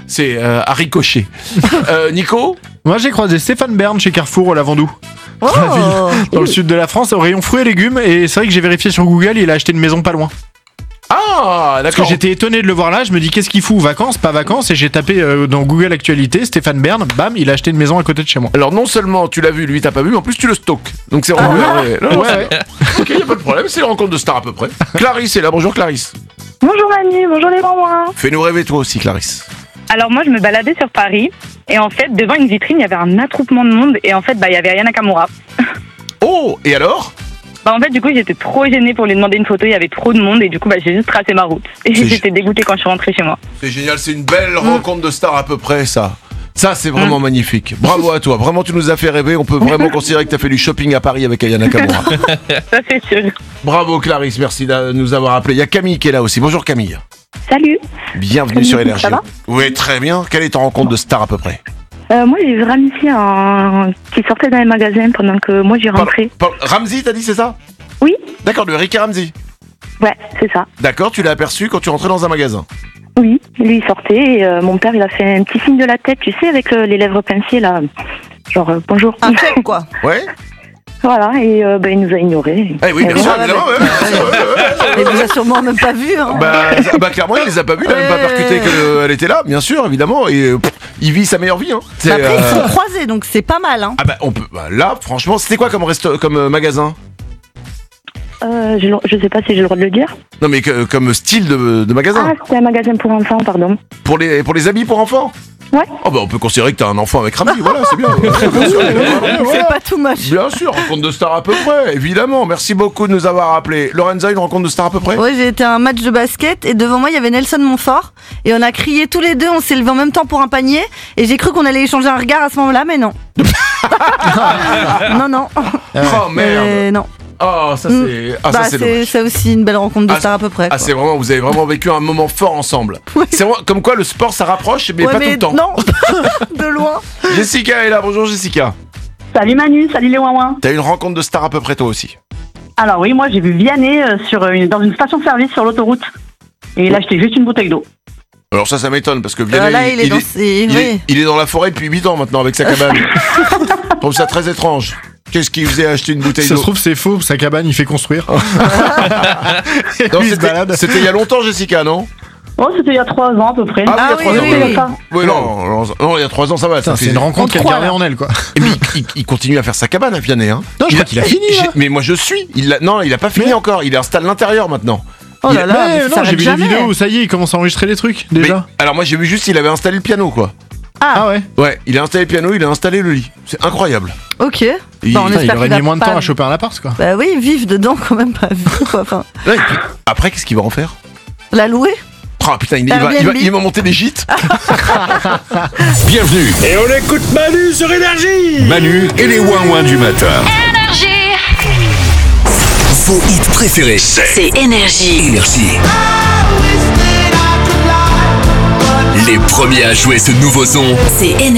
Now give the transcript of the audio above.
C'est à ricocher. Nico ? Moi j'ai croisé Stéphane Bern chez Carrefour au Lavandou. Oh. Dans le sud de la France, au rayon fruits et légumes. Et c'est vrai que j'ai vérifié sur Google, il a acheté une maison pas loin. Ah, Parce que d'accord. j'étais étonné de le voir là, je me dis qu'est-ce qu'il fout, vacances, pas vacances, et j'ai tapé dans Google Actualité, Stéphane Bern, bam, il a acheté une maison à côté de chez moi. Alors non seulement tu l'as vu, lui t'as pas vu, mais en plus tu le stockes. Donc c'est vraiment... Ouais. Ok, y a pas de problème, c'est la rencontre de stars à peu près. Clarisse est là, bonjour Clarisse. Bonjour Manu, bonjour les mamans. Fais-nous rêver toi aussi Clarisse. Alors moi je me baladais sur Paris et en fait devant une vitrine il y avait un attroupement de monde et en fait il y avait Aya Nakamura. Oh, et alors ? En fait du coup j'étais trop gênée pour lui demander une photo, il y avait trop de monde et du coup j'ai juste tracé ma route. Et C'est j'étais dégoûtée quand je suis rentrée chez moi. C'est génial, c'est une belle rencontre de stars à peu près ça. Ça c'est vraiment magnifique. Bravo à toi, vraiment tu nous as fait rêver. On peut vraiment considérer que tu as fait du shopping à Paris avec Aya Nakamura. Ça c'est sûr. Bravo Clarisse, merci de nous avoir appelé. Il y a Camille qui est là aussi. Bonjour Camille. Salut. Bienvenue sur Énergie. Ça va ? Oui, très bien. Quelle est ta rencontre de star à peu près ? Moi j'ai vu Ramsey qui sortait dans les magasins pendant que moi j'y rentrais. Ramsey, t'as dit c'est ça ? Oui. D'accord, de Rick et Ramsey. Ouais, c'est ça. D'accord, tu l'as aperçu quand tu rentrais dans un magasin. Oui, lui il sortait et mon père il a fait un petit signe de la tête, tu sais, avec les lèvres pincées là. Genre bonjour. Un chèque, quoi. Ouais. Voilà, et il nous a ignorés. Eh oui, bien sûr, évidemment. Il vous a sûrement même pas vu. Hein. Bah clairement, il les a pas vus, il a même pas percuté qu'elle était là, bien sûr, évidemment. Et il vit sa meilleure vie. Hein. Après, ils sont croisés, donc c'est pas mal. Hein. Ah bah on peut. Bah, là, franchement, c'était quoi comme magasin ? Je sais pas si j'ai le droit de le dire. Non mais comme style de magasin. Ah, c'était un magasin pour enfants, pardon. Pour les habits pour enfants ? Ouais. Oh bah on peut considérer que t'as un enfant avec Ramsey, voilà, c'est bien. Bien sûr, C'est pas too much. bien sûr, rencontre de star à peu près, évidemment. Merci beaucoup de nous avoir appelés. Lorenza, une rencontre de star à peu près ? Ouais, j'ai été à un match de basket et devant moi il y avait Nelson Montfort et on a crié tous les deux, on s'est levé en même temps pour un panier et j'ai cru qu'on allait échanger un regard à ce moment-là, mais non. non. Oh merde. Non. Oh, ça c'est. Ah, ça c'est dommage. C'est aussi une belle rencontre de Ah, star à peu près. Ah, Quoi. c'est vraiment, vous avez vraiment vécu un moment fort ensemble. Oui. C'est vraiment, comme quoi le sport ça rapproche, mais Ouais, pas tout le temps. Non, de loin. Jessica est là, bonjour Jessica. Salut Manu, salut les ouin-ouin. T'as une rencontre de star à peu près toi aussi. Alors oui, moi j'ai vu Vianney dans une station-service sur l'autoroute. Et il a acheté juste une bouteille d'eau. Alors ça m'étonne parce que Vianney, Là, il est dans ses... oui. il est dans la forêt depuis 8 ans maintenant avec sa cabane. Je trouve ça très étrange. Qu'est-ce qui faisait acheter une bouteille Ça d'eau ? se trouve c'est faux, sa cabane il fait construire. Et Non, lui, il se balade. c'était il y a longtemps Jessica, non ? Oh, c'était il y a 3 ans à peu près. Ah oui, il y a 3 oui, ans. oui, oui. Oui, non, il y a 3 ans ça va. Putain, ça c'est fait- une rencontre qui a croit, gardé là. en elle quoi. Et puis, il continue à faire sa cabane à Vianney, hein. Non, je crois qu'il a fini là. Mais moi je suis. Non, il a pas fini Mais- encore. Il installe l'intérieur maintenant. Oh là là, mais ça non, j'ai s'arrête vu des jamais. vidéos où ça y est, il commence à enregistrer des trucs déjà. Mais- alors moi j'ai vu juste il avait installé le piano quoi. Ah ouais. Ouais, il a installé le piano, il a installé le lit. C'est incroyable. Ok. Il- Bah, on Putain, Il espère aurait qu'il mis va moins de pas- temps à choper un appart quoi. Bah oui, vivre dedans quand même, pas vivre quoi. Enfin, Ouais, et puis, après qu'est-ce qu'il va en faire ? la louer. Ah putain, il Airbnb. va monter des gîtes. Bienvenue, Et on écoute Manu sur Énergie. Manu et les ouin-ouin du matin. Vos hits préférés. C'est Énergie. Énergie. Les premiers à jouer ce nouveau son. C'est Énergie.